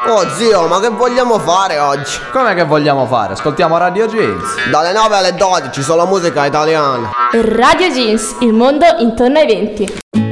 Oh zio, ma che vogliamo fare oggi? Com'è che vogliamo fare? Ascoltiamo Radio Jeans. Dalle 9 alle 12 solo musica italiana. Radio Jeans, il mondo intorno ai 20.